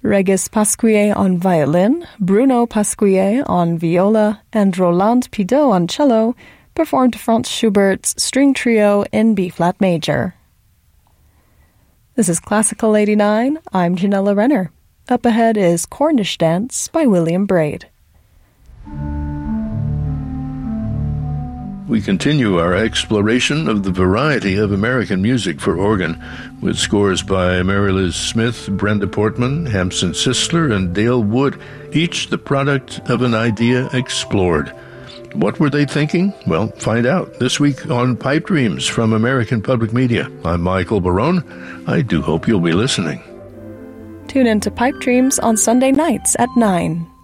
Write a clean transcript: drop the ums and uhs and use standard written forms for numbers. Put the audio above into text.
Regis Pasquier on violin, Bruno Pasquier on viola, and Roland Pideau on cello performed Franz Schubert's String Trio in B-flat major. This is Classical 89. I'm Janella Renner. Up ahead is Cornish Dance by William Braid. We continue our exploration of the variety of American music for organ with scores by Mary Liz Smith, Brenda Portman, Hampson Sisler, and Dale Wood, each the product of an idea explored. What were they thinking? Well, find out this week on Pipe Dreams from American Public Media. I'm Michael Barone. I do hope you'll be listening. Tune in to Pipe Dreams on Sunday nights at 9.